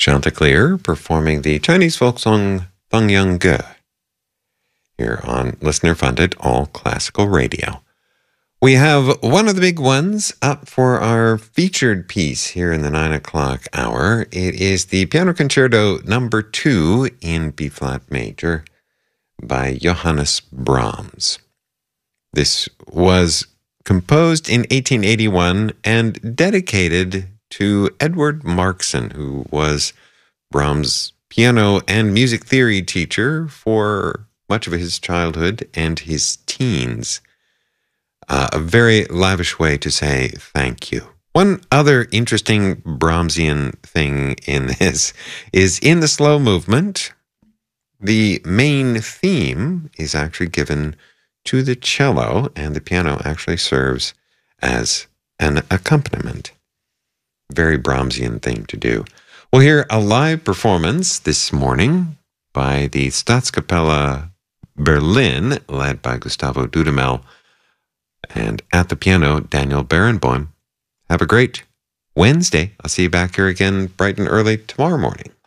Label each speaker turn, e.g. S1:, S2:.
S1: Chanticleer performing the Chinese folk song Feng Yang Ge here on listener-funded all classical radio. We have one of the big ones up for our featured piece here in the 9 o'clock hour. It is the Piano Concerto No. 2 in B-flat major by Johannes Brahms. This was composed in 1881 and dedicated to Edward Markson, who was Brahms' piano and music theory teacher for much of his childhood and his teens. A very lavish way to say thank you. One other interesting Brahmsian thing in this is in the slow movement, the main theme is actually given to the cello, and the piano actually serves as an accompaniment. Very Brahmsian thing to do. We'll hear a live performance this morning by the Staatskapelle Berlin, led by Gustavo Dudamel, and at the piano, Daniel Barenboim. Have a great Wednesday. I'll see you back here again bright and early tomorrow morning.